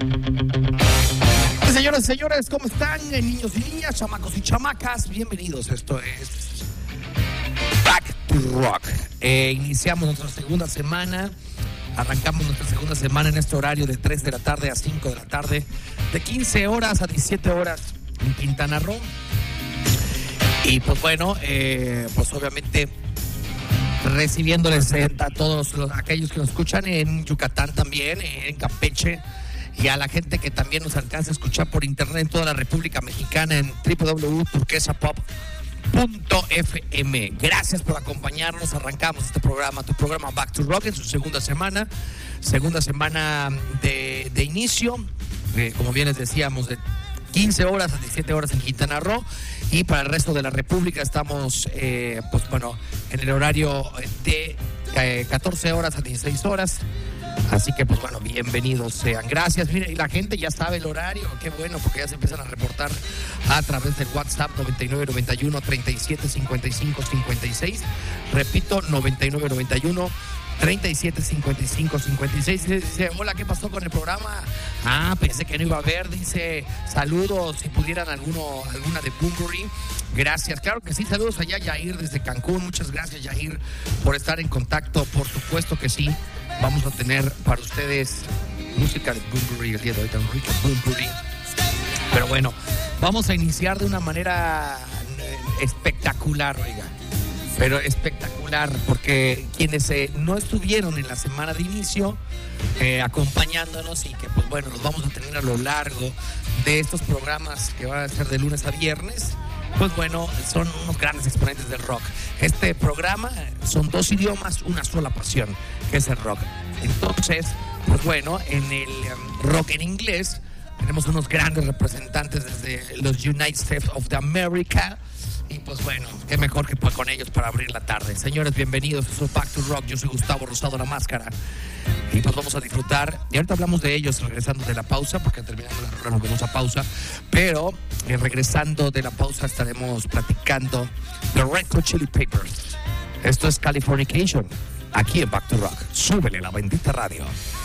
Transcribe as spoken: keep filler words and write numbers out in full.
Señoras y señores, ¿cómo están? Niños y niñas, chamacos y chamacas, bienvenidos. Esto es Back to Rock. Eh, iniciamos nuestra segunda semana. Arrancamos nuestra segunda semana en este horario de tres de la tarde a cinco de la tarde, de quince horas a diecisiete horas en Quintana Roo. Y pues bueno, eh, pues obviamente recibiéndoles a todos los, aquellos que nos escuchan en Yucatán también, en Campeche, y a la gente que también nos alcanza a escuchar por internet en toda la República Mexicana en doble u doble u doble u punto turquesa pop punto efe eme. Gracias por acompañarnos. Arrancamos este programa, tu programa Back to Rock, en su segunda semana, segunda semana de, de inicio, eh, como bien les decíamos, de quince horas a diecisiete horas en Quintana Roo, y para el resto de la República estamos, eh, pues bueno, en el horario de eh, catorce horas a dieciséis horas. Así que, pues bueno, bienvenidos sean. Gracias. Mire, y la gente ya sabe el horario. Qué bueno, porque ya se empiezan a reportar a través del WhatsApp noventa y nueve noventa y uno treinta y siete cincuenta y cinco cincuenta y seis. Repito, noventa y nueve noventa y uno treinta y siete cincuenta y cinco cincuenta y seis. Dice, hola, ¿qué pasó con el programa? Ah, pensé que no iba a haber. Dice, saludos, si pudieran alguno, alguna de Bunbury. Gracias, claro que sí. Saludos allá, Yair, desde Cancún. Muchas gracias, Yair, por estar en contacto. Por supuesto que sí. Vamos a tener para ustedes música de Bunbury el día de hoy, tan rico Bunbury. Pero bueno, vamos a iniciar de una manera espectacular, oiga. Pero espectacular, porque quienes eh, no estuvieron en la semana de inicio eh, acompañándonos, y que pues bueno, los vamos a tener a lo largo de estos programas que van a ser de lunes a viernes, pues bueno, son unos grandes exponentes del rock. Este programa son dos idiomas, una sola pasión, que es el rock. Entonces, pues bueno, en el um, rock en inglés tenemos unos grandes representantes desde los United States of the America. Y pues bueno, qué mejor que pues con ellos para abrir la tarde. Señores, bienvenidos a Back to Rock. Yo soy Gustavo Rosado La Máscara. Y pues vamos a disfrutar. Y ahorita hablamos de ellos regresando de la pausa, porque terminando la rueda nos vamos a pausa. Pero eh, regresando de la pausa estaremos platicando de Red Hot Chili Peppers. Esto es Californication, aquí en Back to Rock. Súbele la bendita radio.